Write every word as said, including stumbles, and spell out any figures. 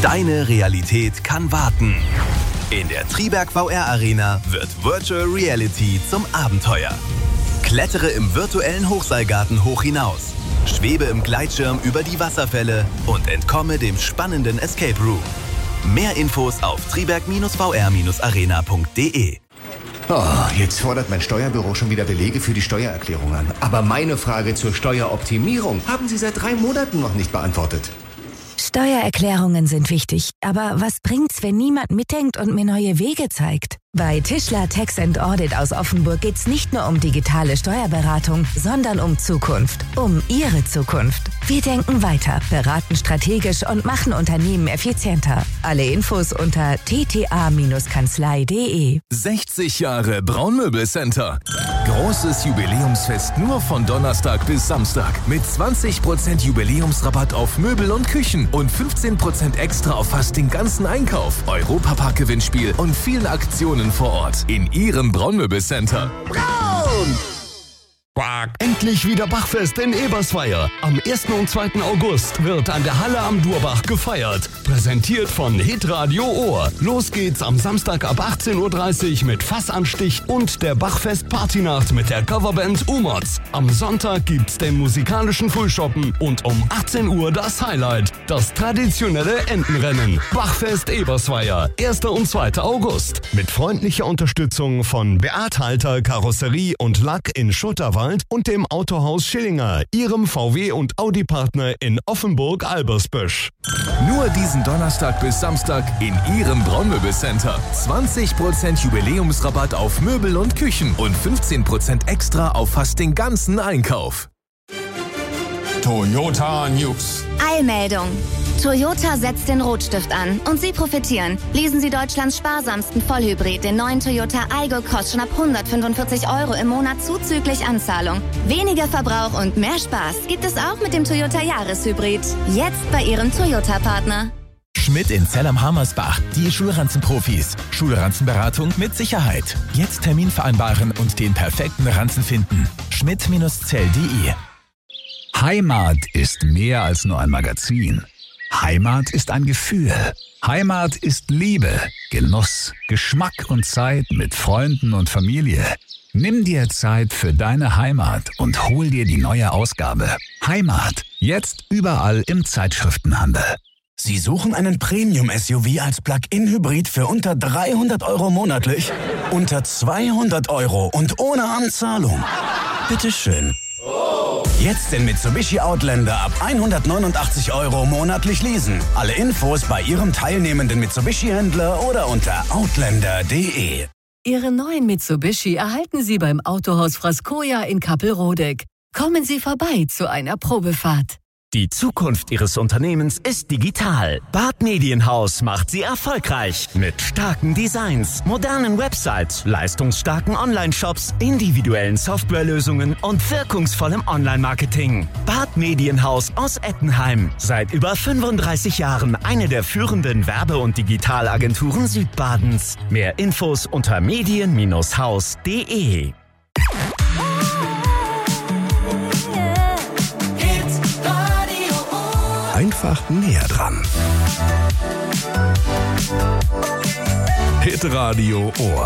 Deine Realität kann warten. In der Triberg V R Arena wird Virtual Reality zum Abenteuer. Klettere im virtuellen Hochseilgarten hoch hinaus. Schwebe im Gleitschirm über die Wasserfälle und entkomme dem spannenden Escape Room. Mehr Infos auf triberg V R Arena punkt de. Oh, jetzt fordert mein Steuerbüro schon wieder Belege für die Steuererklärung an. Aber meine Frage zur Steueroptimierung haben Sie seit drei Monaten noch nicht beantwortet. Steuererklärungen sind wichtig, aber was bringt's, wenn niemand mitdenkt und mir neue Wege zeigt? Bei Tischler Tax and Audit aus Offenburg geht's nicht nur um digitale Steuerberatung, sondern um Zukunft, um Ihre Zukunft. Wir denken weiter, beraten strategisch und machen Unternehmen effizienter. Alle Infos unter t t a kanzlei punkt de. sechzig Jahre Braunmöbelcenter. Großes Jubiläumsfest nur von Donnerstag bis Samstag mit zwanzig Prozent Jubiläumsrabatt auf Möbel und Küchen und fünfzehn Prozent extra auf fast den ganzen Einkauf. Europapark-Gewinnspiel und viele Aktionen vor Ort in Ihrem Braunmöbelcenter. Braun! Endlich wieder Bachfest in Ebersweier. Am ersten und zweiten August wird an der Halle am Durbach gefeiert. Präsentiert von Hitradio Ohr. Los geht's am Samstag ab achtzehn Uhr dreißig mit Fassanstich und der Bachfest Partynacht mit der Coverband Umods. Am Sonntag gibt's den musikalischen Frühschoppen und um achtzehn Uhr das Highlight, das traditionelle Entenrennen. Bachfest Ebersweier, erster und zweiter August. Mit freundlicher Unterstützung von Beat Halter Karosserie und Lack in Schutterwald und dem Autohaus Schillinger, Ihrem V W- und Audi-Partner in Offenburg-Albersbüsch. Nur diesen Donnerstag bis Samstag in Ihrem Braunmöbelcenter. zwanzig Prozent Jubiläumsrabatt auf Möbel und Küchen und fünfzehn Prozent extra auf fast den ganzen Einkauf. Toyota News. Eilmeldung. Toyota setzt den Rotstift an und Sie profitieren. Lesen Sie Deutschlands sparsamsten Vollhybrid, den neuen Toyota Aygo, kostet schon ab hundertfünfundvierzig Euro im Monat zuzüglich Anzahlung. Weniger Verbrauch und mehr Spaß gibt es auch mit dem Toyota Jahreshybrid. Jetzt bei Ihrem Toyota-Partner. Schmidt in Zell am Hammersbach, die Schulranzenprofis. Schulranzenberatung mit Sicherheit. Jetzt Termin vereinbaren und den perfekten Ranzen finden. schmidt Zell punkt de. Heimat ist mehr als nur ein Magazin. Heimat ist ein Gefühl. Heimat ist Liebe, Genuss, Geschmack und Zeit mit Freunden und Familie. Nimm dir Zeit für deine Heimat und hol dir die neue Ausgabe. Heimat, jetzt überall im Zeitschriftenhandel. Sie suchen einen Premium-S U V als Plug-in-Hybrid für unter dreihundert Euro monatlich? Unter zweihundert Euro und ohne Anzahlung? Bitteschön. Jetzt den Mitsubishi Outlander ab hundertneunundachtzig Euro monatlich leasen. Alle Infos bei Ihrem teilnehmenden Mitsubishi-Händler oder unter outlander punkt de. Ihre neuen Mitsubishi erhalten Sie beim Autohaus Frascoja in Kappelrodeck. Kommen Sie vorbei zu einer Probefahrt. Die Zukunft Ihres Unternehmens ist digital. Bad Medienhaus macht Sie erfolgreich. Mit starken Designs, modernen Websites, leistungsstarken Online-Shops, individuellen Softwarelösungen und wirkungsvollem Online-Marketing. Bad Medienhaus aus Ettenheim. Seit über fünfunddreißig Jahren eine der führenden Werbe- und Digitalagenturen Südbadens. Mehr Infos unter medien Haus punkt de. Einfach näher dran. Hitradio Ohr.